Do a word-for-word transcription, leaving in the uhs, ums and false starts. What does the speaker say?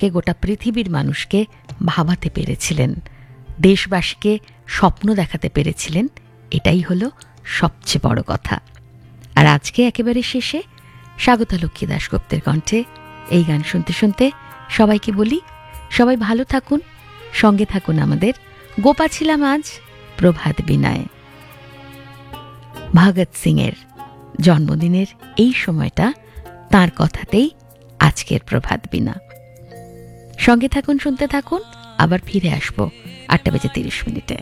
মানুষকে, গোটা পৃথিবীর মানুষকে ভাবাতে পেরেছিলেন, দেশবাসীকে স্বপ্ন দেখাতে পেরেছিলেন। এটাই হলো সবচেয়ে বড় কথা। আর আজকে একেবারে শেষে স্বাগতা লক্ষ্মী দাশগুপ্তের কণ্ঠে এই গান শুনতে শুনতে সবাইকে বলি, সবাই ভালো থাকুন, সঙ্গে থাকুন আমাদের। গোপা ছিলাম আজ প্রভাত বিনায়। ভগৎ সিং এর জন্মদিনের এই সময়টা তার কথাতেই আজকের প্রভাত বিনা। সঙ্গে থাকুন, শুনতে থাকুন। আবার ফিরে আসবো আটটা বেজে তিরিশ মিনিটে।